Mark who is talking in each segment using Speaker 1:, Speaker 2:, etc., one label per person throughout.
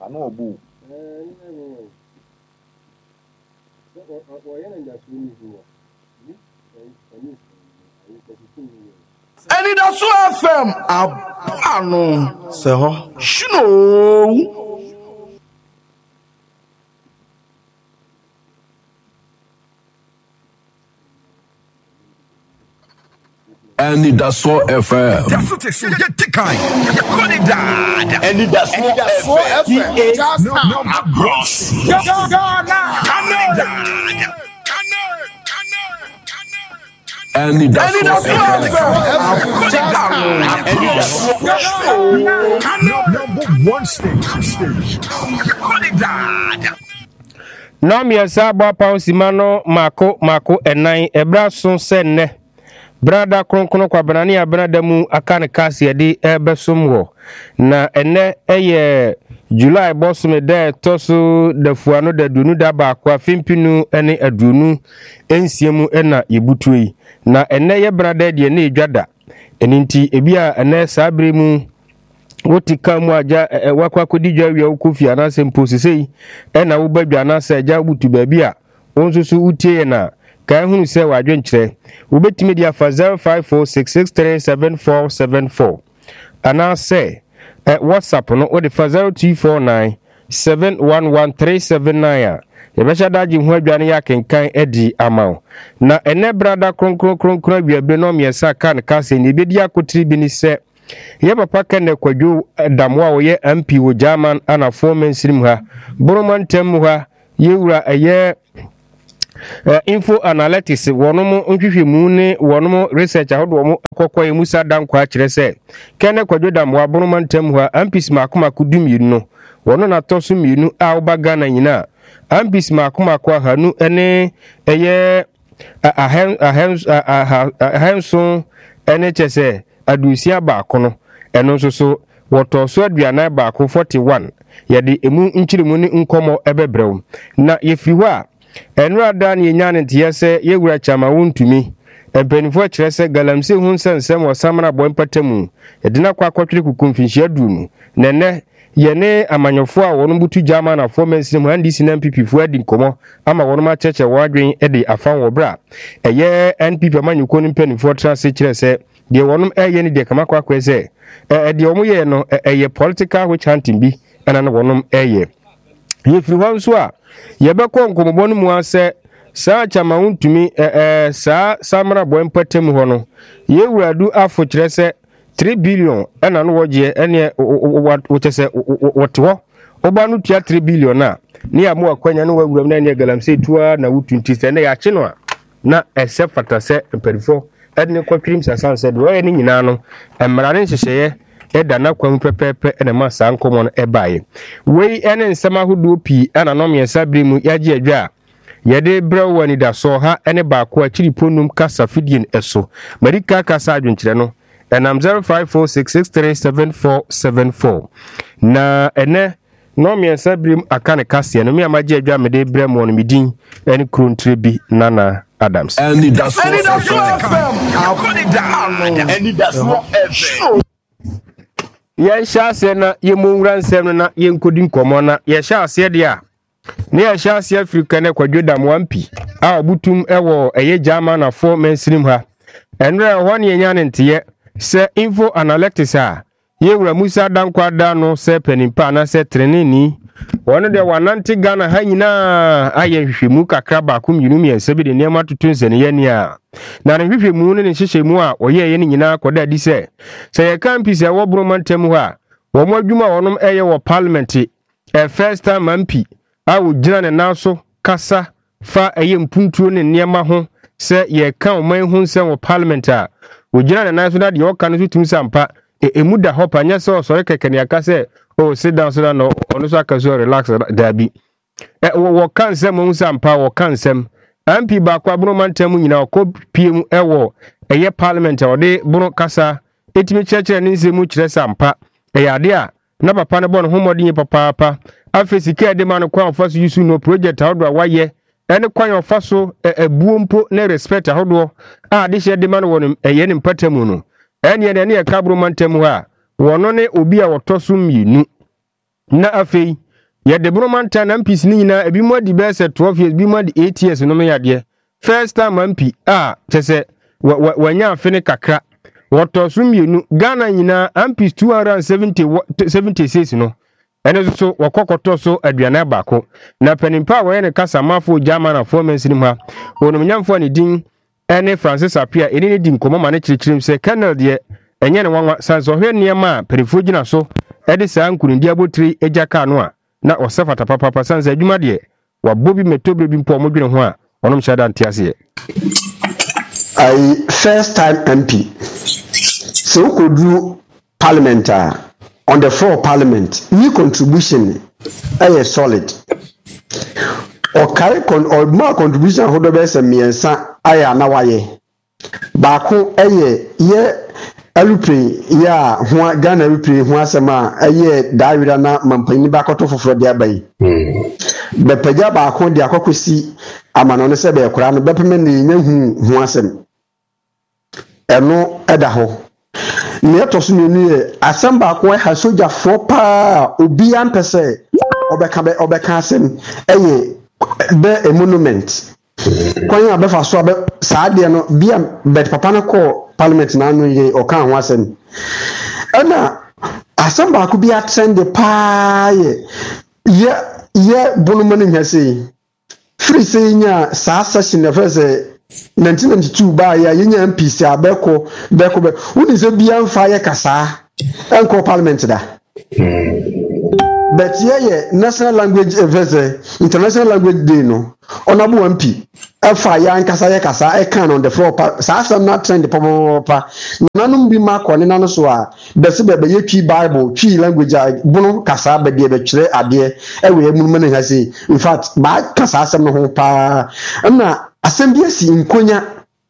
Speaker 1: ano obu Any that's what FM ano se ho shino
Speaker 2: Any that's what FM.
Speaker 3: That's what they say. Get the kind. Call it that.
Speaker 1: Any that's what FM
Speaker 3: Just now.
Speaker 1: across
Speaker 2: Any that's
Speaker 1: Any
Speaker 2: what
Speaker 1: that's what
Speaker 2: FM.
Speaker 1: FM
Speaker 3: Number one station. Call it that.
Speaker 4: Na miasa bwa pausima no mako enan ebra so senne brada kronkron kwa banani abrada mu akane kasi edi ebesom wo na enne eye July bosom de toso dafuano da dunu da ba kwa fimpinu ene adunu ensiemu ena yebutui na enne ye brada de ne edwada eninti ebia enne sabre mu woti kamu aja wakwa kodijwa wi okufi anase mposisei ena wo badwa anase aja butu baabi a wonsusu utie na kan hunu se wadwe nkyere wobetimi dia fa 0546637474 anase WhatsApp no wo de fa 0249711379 yebesha daji hu adwane ya kenkan edi amawo na ene brada kronkron abiabre no miesa kan kase ni bedi akotiri bi ni se ye papa kenne kwadwo damwa wo ye MP wo German ana foreman sirim ha Broman tem ha yewura eye info analytics wonom nhwehwemu ne wonom research ahodo mo akokɔ emusa dankwa akire se kenne kwadwo damwa Broman tem ha MPs makoma duminu no wono na toso minu a obaga na nyina MPs makoma kwa hanu ene eye ahenso ene chese adusia baako no eno nso so woto so aduana baako 41 yede emu nkyirimu ne nkomo ebebrew na yefiri ho a enra da ne nyane ntiyese yewura chama wontumi empanifo kyerese galamse hu nsensem wosamana bompatamu yedina kwa kwatwere kukumfinhia dunu nene yene amanyofo a wono butu German na foreman mu NDC na MPP fo adi nkomo ama wono ma cheche wadwen ede afan wo bra eye NPP amanyuko ne mpanifo trase kyerese de wonum eye ni de kama kwa kwese de omu ye no eye political witch hunting bi ana no wonum eye yefiri ho nso a yebekɔ nkomobo no mu ase saa chama untumi saa samara boy mpatem ho no yewuradu afo kyerese 3 billion ana no woje ene wotese wotwo oba no tua 3 billion na ne amu akwanya no wawuram na ne galamse tua na wutunti se ne ya kye no a na ese fatase mperifo edne kwatwirim sasanse do ye ni nyina no emrare nhyehye eda na kwam pepepe ene ma sa nkomo no ebaye wei ene nsema hodo pi ana no miensa bremu yaje adwa yede brewani da so ha ene baako akiri ponum kasa fidien eso marika kasa adwenkyere no enam 0546637474 na ene no miensa brem akane kase no mi amaje adwa mede bremu no midin ene krontre bi nana Adams.
Speaker 2: Any that's what
Speaker 1: FM.
Speaker 4: Ye shase na ye munwura nsem na ye nkodi nkomo na ye shase de a ne ye shase Africa ne kwadweda mwampi a obutum ewo eye German na for mensirim ha enre ho ne nya ne nteye se info analytics a ye wura Musa dankwa da no se penimpa na se treneni wono de wanante Ghana ha nyina aye hwehwemu kakra ba kom yinum yense bi de nema tutunse ne yani a na ne hwehwemu ne hyehyemu a oye ye ne nyina koda di se ye campus e wo Broman tem ho a wo mo adwuma wonom eye wo parliament first time MP a wo gina ne naso kasa fa eye mpuntuo ne nema ho se ye ka oman hu nse wo parliament a wo gina ne naso na de oka no tutum sampa emu da hopa nya se osore kekene aka se oh sit down no ono so aka so relax dabi wo kansem mu sampa wo kansem MP ba kwa Broman tem nyina okopiem ewo eye parliament o de bro kasa etimi kyerɛkyerɛ ne nsɛmu kyerɛ sampa ade a na papa ne bɔ no homɔden papa afesika de ma no kwa ofa so yusu no project ahodo a waye ene kwan ofa so buompo ne respect ahodo a de hye de ma no wonum eye ne mpatamu no ene ne ka Broman tem ho a wono ne obi a wotoso mienu na afei Yet the Bromantan MPs Nina, a bit more the best at 12 years, be more the 8 years, no me idea. First time MP, just say, when you finish a crack, what to assume you Ghana MPs 276, no. And also, Wakokoto so Adriana Bako. Na penimpa wa ene kasa mafo German and foreman cinema. Wonomnyam for ni din ene Francis appear ene din komo mane chirichirim se Colonel de enye ne wanwa sanso hwe niema perifo gina so ede saa nkunindi abotri ejaka no a na osefata papa sansa adwuma de wa bobi metobre bi mpo omodwene ho a onom shada ntiase
Speaker 5: I first time MP. So could do parliamentary on the floor of parliament. New contribution is solid. Or more contribution who the best and me and son I am now. Baku ye Alupi, ya Ghana Alupi, Huasama, a year Davidana Mampini Bakoto for their bay. But Pajaba Hon the Akokusi, Amanon Sebe, Kuran, Bepperman, Huasem. And no Edaho. Near Tosuni, Asamba, where has soldier for pa, Ubian per se, Obecasem, a monument. Kwanya befa so be saade no bia bet papa no call parliament na no ye o kan ho asem ana asamba ko bia trend pa ye bonumo no hwese free say nya sa session na first 1992 ba ya yenya MPC abeko be woni se bia mfa ye kasa enko parliament da but yeah national language verse international language day no honorable MP afa ya nkasa ye kasa e kan on the floor sa some not trend papa nanum bi makọ ne nano so a bese be ye twi bible twi language bunu kasa be de be kire ade e we mu mane ha say in fact ba kasa asem no ho pa na asem bi asi nkonya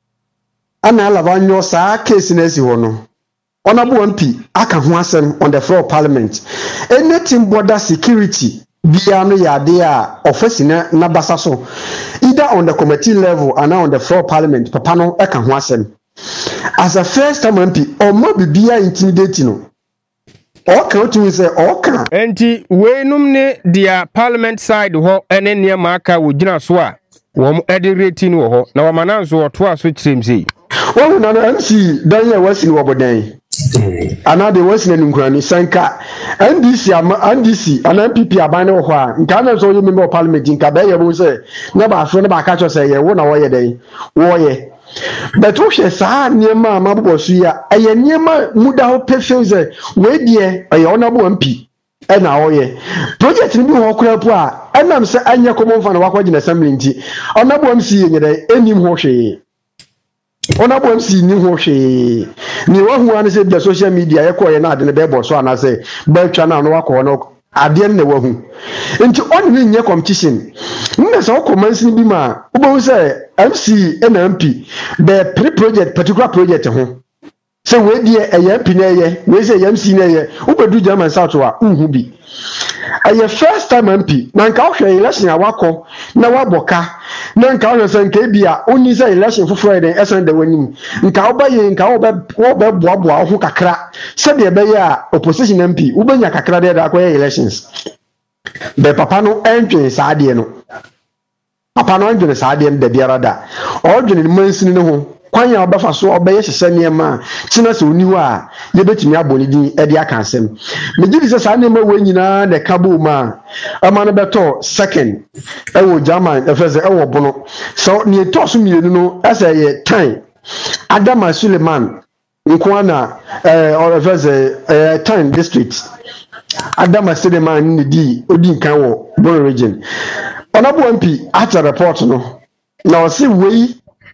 Speaker 5: ana alaba nyo sa case na asi ho no honorable MP aka ho asem on the floor of parliament anything border security bia no yade a office na basa so either on the committee level and on the floor of parliament papa no aka ho asem as a first time MP or mo bibia intimidating no o kan to say o kan
Speaker 4: enti weenum ne dia parliament side ho ene niema aka wo gina so a wo edi rating wo ho na wo mananso oto aso kirem sei
Speaker 5: wo na MC dan ya wasi wo bodan another was in Ukraine Sanka NDC and MPP abane ho a nka na so you member of parliament nka be ye bo say na ba so na ba ka cho say ye wo na wo ye den wo ye but wo hwe saa niema mabbo so ya eye niema muda ho perfect say we die eye honorable MP e na wo ye project ni bi ho kura po a enam say anya common fan wa kwaji na assembly nti honorable MC ye nyere enim ho hwe ona bo MC ni ho hwe ni wa hu an say the social media ye ko ye na ade ne be bo so ana say ba twa na no wakọ no ade ne wa hu nti on ni nye competition nna so ko mansin bi ma wo say MC and MP the project particular project ho say we die e MP na ye we say MC na ye wo bedu German South wa hu bi aye first time MP na nka hwe election awakọ na waboka na nka ho se nka bia oni say election for Friday esen de wanim nka obaye nka oba boaboa ho kakra se de be ya opposition MP ubenya kakra de da akoye elections be papa no entwe saade no papa no entwe saade de biara da odwene mansin ne ho kwanya obafa so obeye hye niema kina se oni ho a ye betimi aboni din e de aka asem megidi se sa niema we nyina de kabo ma ama no beto second e wo German e feze e wo bono so ni to so mienu no asa ye time Adama Suleiman nkwana or feze time district Adama Suleiman ni di odi nkan wo Bono region honorable MP at a report no na o se we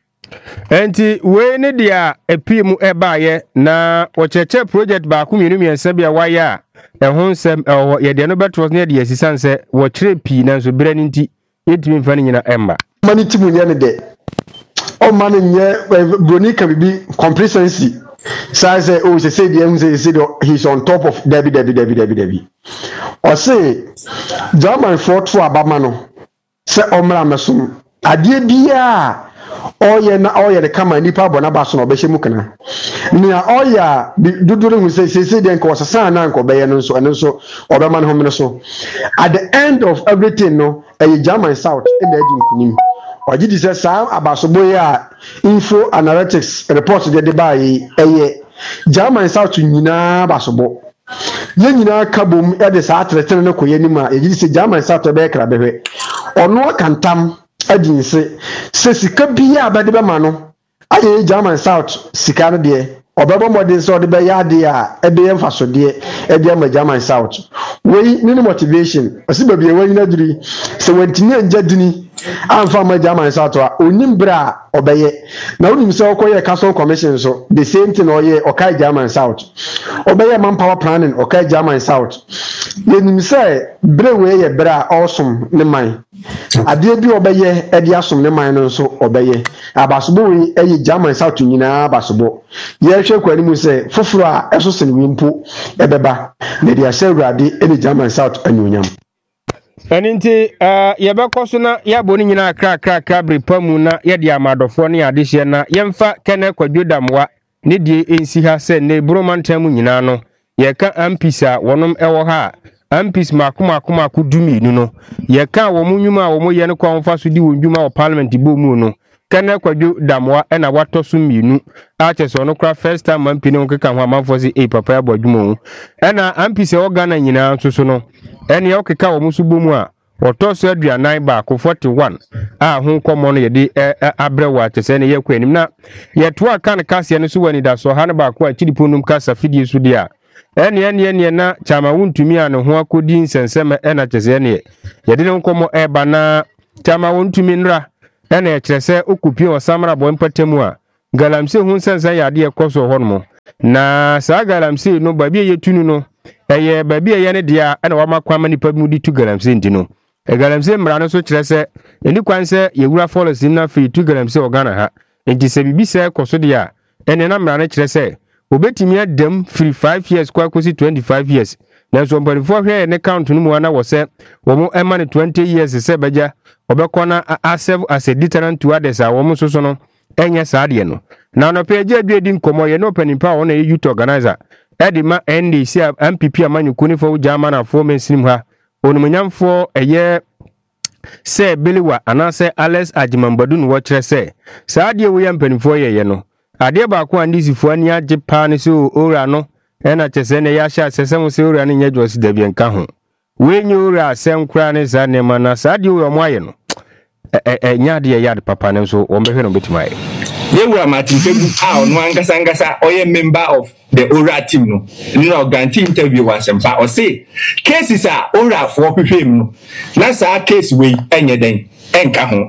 Speaker 4: enti we ne dia epimu ebaye na ocheche project ba ku mienu miensa bia waye a ehun nsem ye de no betros ne de asisan se wo kire pi na so bere nti yetimi mfa ne nyina emma
Speaker 5: mani timu nye ne de o mani nye bronika bibi complacency say oh say the em say he's on top of Debbie o say German fought for abama no say omra mesum ade bia oye na oye de kama nipa bona ba so no be hye kana nia oya dudure hu say den ko sasa na nko be ye no so eno so obema no hom so at the end of everything no German South in the nkunim oji di say sa abasobo ya info analytics report de ba yi German South nyina basobo ye nyina kabom e de sa atretene ne koye ni ma ye di say German South be kra behwe ono akantam adinse se sika bia abade be ma no aye German South sika no de obebo modern so de be ya de a ebe emfaso de e de ma German South we ni motivation asiba bia we nyina duri se wantini anja dini amfa ma German South a onim bra obeye na onim se okoye castle commission so the same thing oye okai German South obeye manpower planning okai German South yenim se bre we ye bra awesome ne man ade bi obeye e de asom ne man no so obeye abasobo we eye German South nyina abasobo ye hwe kwani mu se foforo a eso se ne wimpo ebeba ne dia se urade e German South anyonyam
Speaker 4: Aninti yebekọ so na yabo ni nyina kra bripa mu na yede amadofo ne adehye na yemfa kene kwadwodamwa ne die ensi ha se ne bromantam mu nyina no yeka ampisa wonom ewo ha ampis makoma kuduminu no yeka wo munwuma wo moye ne kwanfa so di wonwuma wo parliament bo mu no kene kwadwodamwa na watoso minu a cheso no kra first time ampini nkeka ho amanfo se papa ya bodwumo na ampisa wo Ghana nyina so no eni okeka wo musu bomu a otoso aduanan ba ko 41 a ho komo no yede abrewa tese ne yakwa nim na yeto aka ne kase ne so wani da so ha ne ba ko a chidiponum kasa fidie so dia eni na chama wuntumi a ne ho akodi nsensem na tese ne yede ne komo ba na chama wuntumi nra ena ekyerese okupi o samra bo mpatemu a galamse hu nsensen yade ekoso ho no na sa galamse no ba bia yetunu no eye babi eye ne dia na wa makwama nipa mu di tu galamse ndi no galamse mra no so kyerese eni kwanse yewura policy na fi tu galamse ogana ha enti se bibi se koso dia ene na mra no kyerese obetimi adam free 5 years kwa kosi 25 years na so mpanifo hwe ne count no mu na wo se wo mo ema ne 20 years se beja obekona serve as a deterrent to others a wo mo so no enye saade no na no peje aduedi nkomo ye no panimpa wo na youth organizer edima NDC MPP amanyuku ni fo German afo mensim ha onumunyamfo eye se beliwa anase Alex Ajimambadu no wo kire se saade wo yampanimfo ye no ade ba ko andisifo ani age pa ne so ora no na chese ne ya sha sesem se ora ne nyadwosi da bi nka ho wenye ora asem kra ne za ne mana saade wo mo aye no nyaade ya yad papa ne so wo mbehwe no betimai
Speaker 6: Yewura Martin Febu no angasa oye member of the Ora team no guarantee interview was empa o say cases are Ora for hwehwem no na sa case we enye den enka ho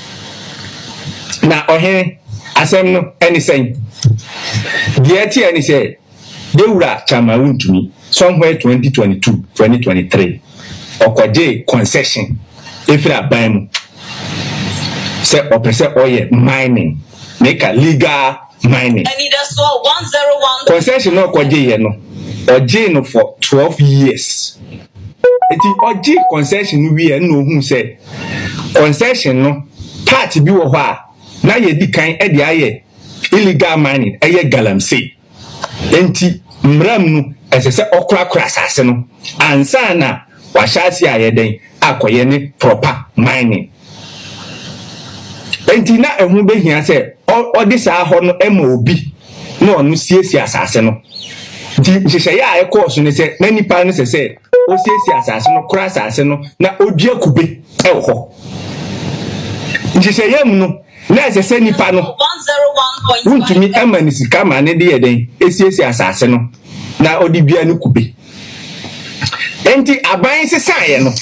Speaker 6: na ohe asem no anything the ati ani say Yewura Chamaru ntumi somewhere 2022-2023 okwaje concession efira ban mu say opese oye mining make a legal mining.
Speaker 7: I need a so 101.
Speaker 6: Concession no kwaje no. Oje no for 12 years. Eti oje concession we no hu say concession no part bi wo ho a na ye di kan e de aye illegal mining eye galamsey. Enti mram no esese okrakra asase no ansa na wa hyase aye den akoye ne proper mining. Enti na ehu behia se odi sa ho no ema obi na onu siesie asase no di nhyehyɛ ya ekɔ so ne se na nipa no se o siesie asase no kura asase no na odua kube ɛwɔ hɔ nhyehyɛ ya mu no na se nipa no
Speaker 7: 101.5
Speaker 6: wuntumi ema ne sika ma ne de yɛden esiesie asase no na odi bia ne kube enti aban sesae no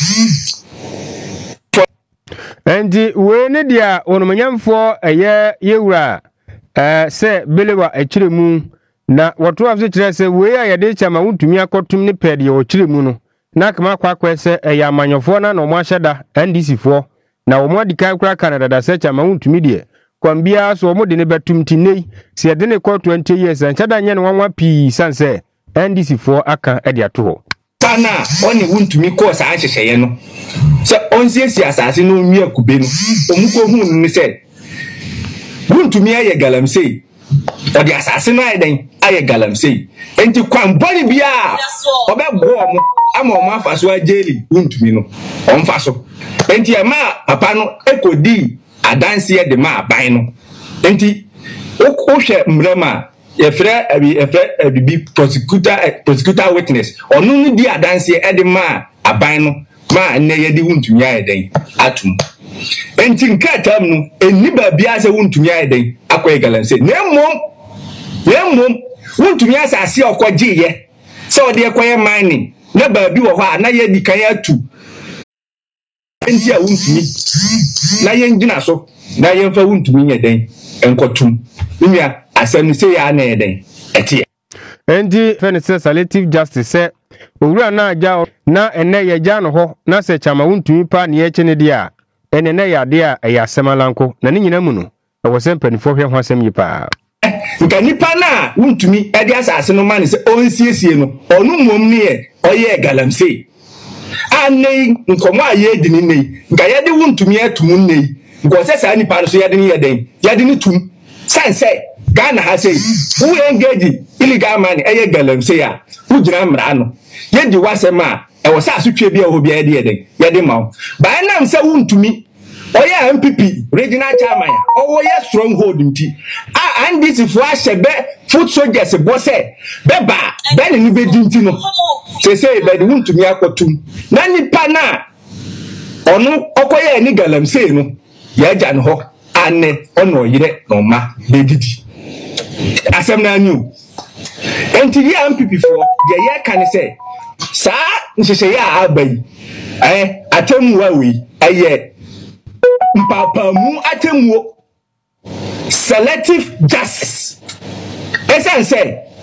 Speaker 4: Endi we ne dia onumanyamfo eye yewura se belewa ekiremu na woto afse kire se we ya yede chama wuntumi akotum ne pede ye okiremu no na kama kwakwa se eye amanyofo na no mo ahyeda NDC fo na wo mo adika kura Canada da se chama wuntumi de kwambia so mo de ne betum tinei se yede ne ko 20 years anchada nye ne wanwa pi sanse NDC fo aka ede ato ho
Speaker 6: sana oni wuntumi ko sa ahyehyeye no se onsiesie asase no nwi akube no omuko hu no se wuntumi aye galamsey odi asase no ayeden aye galamsey enti kwamboni bia obegbo omo ama omo afaso ajeli wuntumi no omfaso enti ama papa no ekodi adanse de ma aban no enti wohwe mrama efre bibi prosecutor witness onu no di adanse de ma aban no ma ne yedi wuntumi ayeden atum enti nkatam no eni ba bia se wuntumi ayeden akoye galamsey nemom wuntumi asase okogiye se ode ekoye mining na ba bi wo ho a na yedi kan atu enti a wuntumi na yengina so na yemfa wuntumi yeden enkotum nnua asem se ya na yeden etie
Speaker 4: enti fenese selective justice se owura na agya na ene yagya no ho na se chama wuntumi pa ne ye chene dia ene na yade a ya semalanko na ne nyina mu no ewo se mpanifo hwe ho asem yi pa
Speaker 6: nka nipa na wuntumi ade asase no ma ne se onsiesie no onu mom ne ye oye galamsey anei nkomo aye di ni nei nka yede wuntumi atum nei nko se sa nipa no so yede ni yeden yede ni tum sanse Ghana ha say who engage illegal money eye galamsey a ujira mra no yedi wasema e wo sa asotwe bia ho bia yede mawo ba nam se wuntumi oya MPP regional chairman owo ye stronghold nti and this if wa shebe foot soldiers bo se beba be ni be dinti no say be wuntumi akotum na nipa na onu okoye ni galamsey no ya ja no ho ane ono yire no ma be didi asem na nyu enti ya MPP for ye kan say sa nhihye ya abai atemu awi aye mpapamu atemuo selective justice esense